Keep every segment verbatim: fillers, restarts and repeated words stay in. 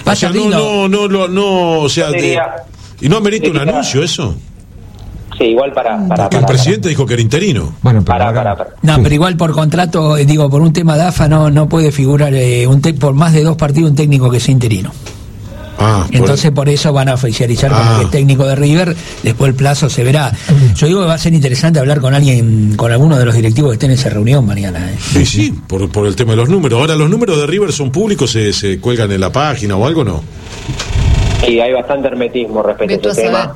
O sea, no, no, no, no, no, o sea, de, ¿y no amerita un anuncio eso? Sí, igual para... para Porque para, el presidente para. dijo que era interino. Bueno, pero para, para, para. No, pero igual por contrato, eh, digo, por un tema de A F A no no puede figurar eh, un te por más de dos partidos un técnico que sea interino. Ah, Entonces por... por eso van a oficializar ah. como que técnico de River, después el plazo se verá. Yo digo que va a ser interesante hablar con alguien, con alguno de los directivos que estén en esa reunión mañana. ¿eh? Sí, sí, por, por el tema de los números. Ahora, ¿los números de River son públicos? ¿Se, se cuelgan en la página o algo, no? Sí, hay bastante hermetismo respecto a ese tema.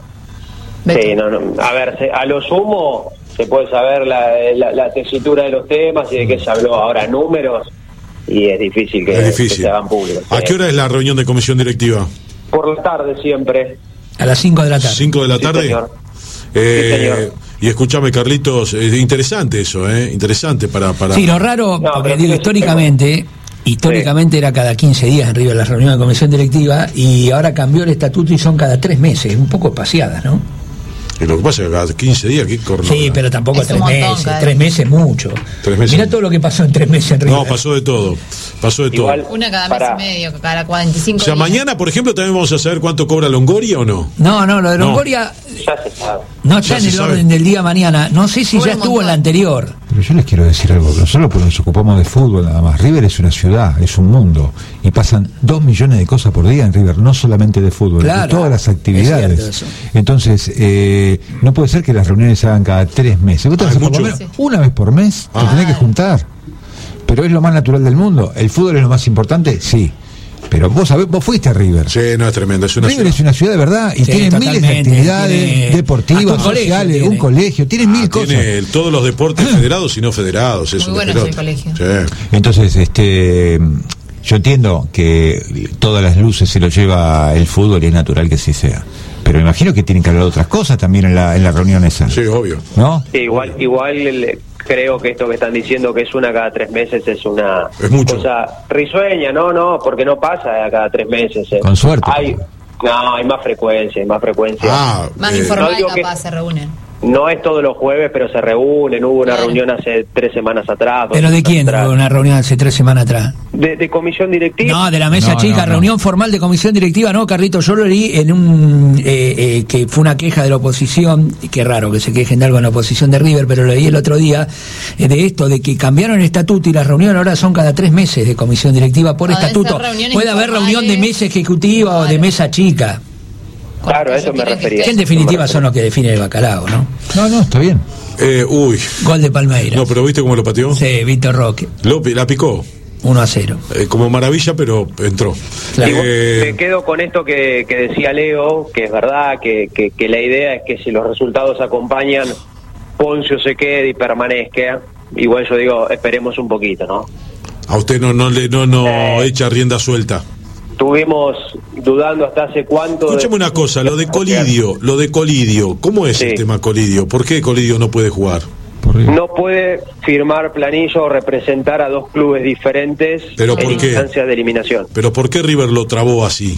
Sí, no, no. A ver, se, a lo sumo se puede saber la, la, la tesitura de los temas y de qué se habló. Ahora, números, y es difícil que, es difícil. que se hagan públicos. ¿A qué hora es la reunión de comisión directiva? Por la tarde siempre. A las cinco de la tarde. ¿cinco de la tarde? Sí, señor. Eh, sí, señor. Y escúchame, Carlitos, es interesante eso, ¿eh? Interesante para... para... Sí, lo raro, no, porque pero digo, es históricamente... Históricamente sí. Era cada quince días en River la reunión de comisión directiva y ahora cambió el estatuto y son cada tres meses, un poco espaciadas, ¿no? Y lo que pasa es que cada quince días, ¿qué corno? Sí, pero tampoco es tres montón, meses, cada... tres meses mucho. Tres meses. Mirá todo lo que pasó en tres meses en River. No, pasó de todo, pasó de Igual, todo. Una cada para... mes y medio, cada cuarenta y cinco O sea, días. mañana, por ejemplo, también vamos a saber cuánto cobra Longoria o no. No, no, lo de Longoria no. Ya se sabe. no está Ya en el sabe. orden del día mañana. No sé si Cobra ya un estuvo en la montón. anterior. Pero yo les quiero decir algo, nosotros porque nos ocupamos de fútbol nada más. River es una ciudad, es un mundo, y pasan dos millones de cosas por día en River, no solamente de fútbol, Claro, de todas las es actividades. cierto eso. Entonces, eh, no puede ser que las reuniones se hagan cada tres meses. Vos te Ah, vas a es por lo mucho. menos una vez por mes, Ah. te tenés que juntar. Pero es lo más natural del mundo. ¿El fútbol es lo más importante? Sí. Pero vos sabés, vos fuiste a River. Sí, no, es tremendo. Es una River ciudad. es una ciudad de verdad y Sí, tiene miles de totalmente, actividades tiene deportivas, hasta un colegio sociales, tiene. un colegio, tiene mil Ah, cosas. tiene todos los deportes federados y no federados. Es Muy un bueno despelote. ese colegio. Sí. Entonces, este, yo entiendo que todas las luces se lo lleva el fútbol y es natural que así sea. Pero me imagino que tienen que hablar de otras cosas también en la, en la reunión esa. Sí, obvio. ¿No? Sí, igual, igual el, creo que esto que están diciendo que es una cada tres meses es una Es mucho. cosa risueña, no, no, porque no pasa a cada tres meses. Eh. Con suerte. Hay, no, hay más frecuencia, hay más frecuencia. Ah, Más eh, informal no digo capaz que- se reúnen. No es todos los jueves, pero se reúnen. Hubo una Claro. reunión hace tres semanas atrás. dos ¿Pero de semanas quién? atrás. Una reunión hace tres semanas atrás. De, de comisión directiva. No, de la mesa No, chica, no, no. reunión formal de comisión directiva, no, Carlito, yo lo leí en un, eh, eh, que fue una queja de la oposición, y qué raro que se quejen de algo en la oposición de River, pero lo leí el otro día, eh, de esto, de que cambiaron el estatuto y las reuniones ahora son cada tres meses de comisión directiva por No, deben estatuto. ser reuniones Puede haber reunión de informales. mesa ejecutiva o de Claro. mesa chica, Claro, a eso me refería. que en definitiva son los que definen el bacalao, ¿no? No, no, está bien. eh, uy. Gol de Palmeiras. No, pero ¿viste cómo lo pateó? Sí, Víctor Roque, Lo, la picó. uno a cero. Eh, como maravilla, pero entró. Claro. Y vos- Eh, me quedo con esto que, que decía Leo, que es verdad, que, que, que la idea es que si los resultados acompañan, Poncio se quede y permanezca. Igual yo digo, esperemos un poquito, ¿no? a usted no, no, le, no, no Eh. echa rienda suelta. Estuvimos dudando hasta hace cuánto... de- Escúchame una cosa, lo de Colidio, lo de Colidio, ¿cómo es Sí. el tema Colidio? ¿Por qué Colidio no puede jugar? Por River. No puede firmar planilla o representar a dos clubes diferentes ¿Pero en por qué? instancias de eliminación. ¿Pero por qué River lo trabó así?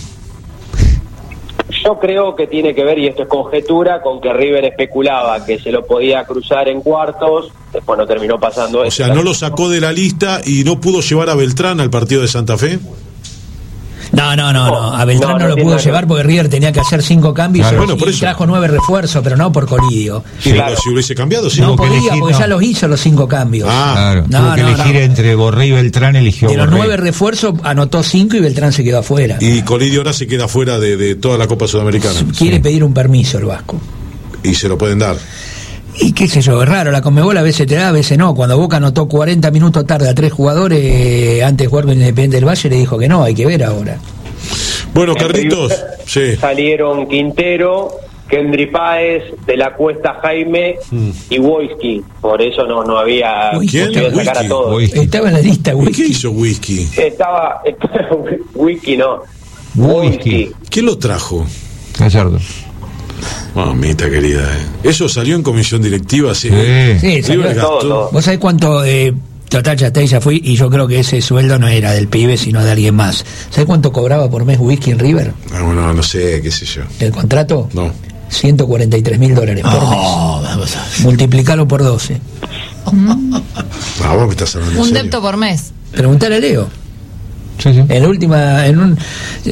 Yo creo que tiene que ver, y esto es conjetura, con que River especulaba que se lo podía cruzar en cuartos, después no terminó pasando O eso. sea, no lo sacó de la lista y no pudo llevar a Beltrán al partido de Santa Fe. No, no, no, no. A Beltrán No, no, no lo tiene pudo nada que llevar ver. porque River tenía que hacer cinco cambios Claro. y, Bueno, por y eso. trajo nueve refuerzos, pero no por Colidio. Sí, Claro. pero si hubiese cambiado, sí. No Tuvo que podía elegir, porque no. ya los hizo los cinco cambios. Ah, Claro, No, tuvo que no, elegir no. entre Borré y Beltrán, eligió De los Borré. nueve refuerzos anotó cinco y Beltrán se quedó afuera. y Colidio ahora se queda fuera de, de toda la Copa Sudamericana. Quiere pedir un permiso el Vasco. Y se lo pueden dar. Y qué sé yo, es raro, la Conmebol a veces te da, a veces no. Cuando Boca anotó cuarenta minutos tarde a tres jugadores, eh, antes de jugar con Independiente del Valle, le dijo que no, hay que ver ahora. Bueno, En Carlitos, River sí. salieron Quintero, Kendry Páez, De la Cuesta Jaime Mm. y Wojski. Por eso no no había Uy, ¿quién? podido sacar Wojski. a todos. Wojski. Estaba en la lista, ¿Y güey. qué hizo Whisky? Estaba, estaba Wiki, no. Wojski. Wojski. ¿Quién lo trajo? Gallardo. Mamita querida, ¿eh? Eso salió en comisión directiva, sí. Sí. Sí, salió. River gastó. Todo, todo. ¿Vos sabés cuánto? Eh, total, ya está, ya fui, y yo creo que ese sueldo no era del pibe, sino de alguien más. ¿Sabés cuánto cobraba por mes Whisky en River? Ah, bueno, no sé, qué sé yo. ¿El contrato? No. ciento cuarenta y tres mil dólares por mes. Multiplicalo por doce. Ah, vos me estás hablando en Un serio. depto por mes. Preguntale a Leo. Sí, sí. En la última, en un